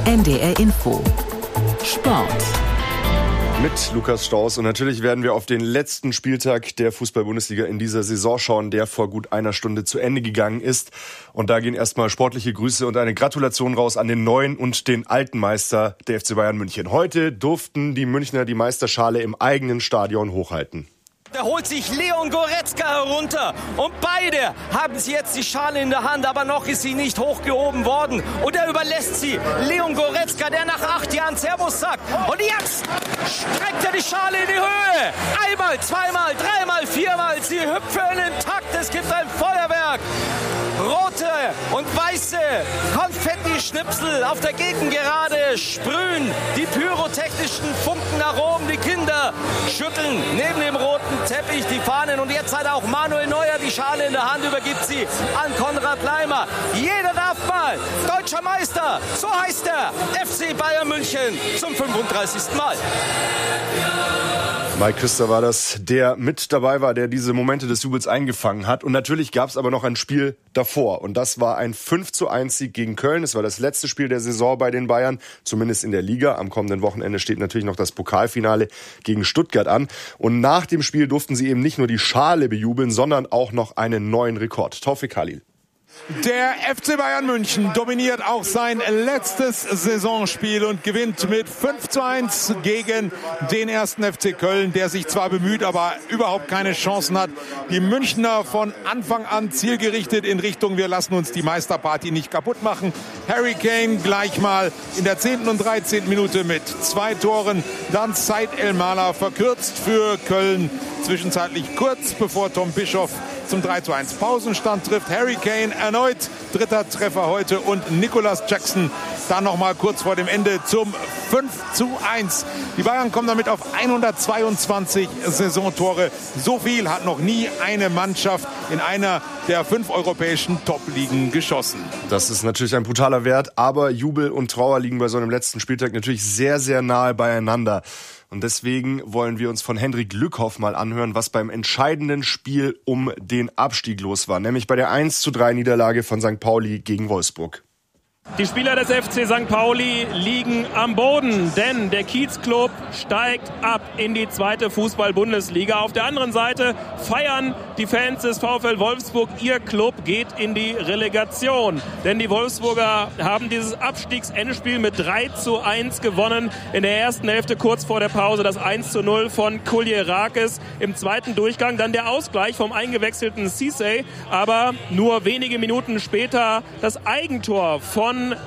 NDR Info Sport mit Lukas Strauß. Und natürlich werden wir auf den letzten Spieltag der Fußball-Bundesliga in dieser Saison schauen, der vor gut einer Stunde zu Ende gegangen ist. Und da gehen erstmal sportliche Grüße und eine Gratulation raus an den neuen und den alten Meister der FC Bayern München. Heute durften die Münchner die Meisterschale im eigenen Stadion hochhalten. Da holt sich Leon Goretzka herunter und beide haben sie jetzt die Schale in der Hand, aber noch ist sie nicht hochgehoben worden und er überlässt sie Leon Goretzka, der nach 8 Jahren Servus sagt und jetzt streckt er die Schale in die Höhe. Einmal, zweimal, dreimal, viermal, sie hüpfen im Takt, es gibt ein Feuerwerk. Rote und weiße Konfetti-Schnipsel auf der Gegengerade sprühen die pyrotechnischen Funken nach oben. Die Kinder schütteln neben dem roten Teppich die Fahnen und jetzt hat auch Manuel Neuer die Schale in der Hand, übergibt sie an Konrad Laimer. Jeder darf mal deutscher Meister, so heißt der FC Bayern München zum 35. Mal. Mike Küster war das, der mit dabei war, der diese Momente des Jubels eingefangen hat. Und natürlich gab es aber noch ein Spiel davor. Und das war ein 5:1-Sieg gegen Köln. Es war das letzte Spiel der Saison bei den Bayern, zumindest in der Liga. Am kommenden Wochenende steht natürlich noch das Pokalfinale gegen Stuttgart an. Und nach dem Spiel durften sie eben nicht nur die Schale bejubeln, sondern auch noch einen neuen Rekord. Tawfik Khalil. Der FC Bayern München dominiert auch sein letztes Saisonspiel und gewinnt mit 5:1 gegen den 1. FC Köln, der sich zwar bemüht, aber überhaupt keine Chancen hat. Die Münchner von Anfang an zielgerichtet in Richtung, wir lassen uns die Meisterparty nicht kaputt machen. Harry Kane gleich mal in der 10. und 13. Minute mit 2 Toren. Dann Said El-Mala verkürzt für Köln, zwischenzeitlich kurz bevor Tom Bischoff zum 3:1 Pausenstand trifft. Harry Kane erneut dritter Treffer heute und Nicolas Jackson dann noch mal kurz vor dem Ende zum 5:1. Die Bayern kommen damit auf 122 Saisontore. So viel hat noch nie eine Mannschaft in einer der 5 europäischen Top-Ligen geschossen. Das ist natürlich ein brutaler Wert, aber Jubel und Trauer liegen bei so einem letzten Spieltag natürlich sehr, sehr nahe beieinander. Und deswegen wollen wir uns von Hendrik Lückhoff mal anhören, was beim entscheidenden Spiel um den Abstieg los war, nämlich bei der 1:3-Niederlage von St. Pauli gegen Wolfsburg. Die Spieler des FC St. Pauli liegen am Boden, denn der Kiezclub steigt ab in die 2. Fußball-Bundesliga. Auf der anderen Seite feiern die Fans des VfL Wolfsburg, ihr Club geht in die Relegation. Denn die Wolfsburger haben dieses Abstiegsendspiel mit 3:1 gewonnen. In der ersten Hälfte kurz vor der Pause das 1:0 von Kuljerakis. Im zweiten Durchgang dann der Ausgleich vom eingewechselten Cissé. Aber nur wenige Minuten später das Eigentor von